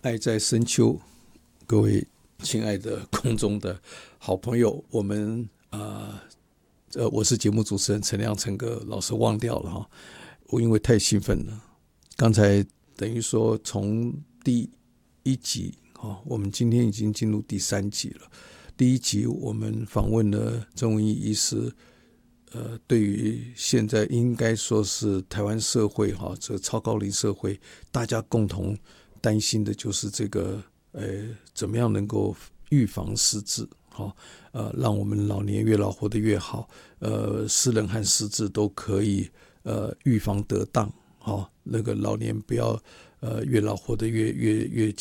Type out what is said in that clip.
爱在深秋，各位亲爱的空中的好朋友，我是节目主持人陈亮陈哥，老师忘掉了哈，我因为太兴奋了，刚才等于说从第一集我们今天已经进入第3集了。第一集我们访问了曾文义医师，对于现在应该说是台湾社会这个超高龄社会，大家共同担心的就是这个怎么样能够预防失智，让我们老年越老活得越好，失能和失智都可以预防得当，那个老年不要越老活得越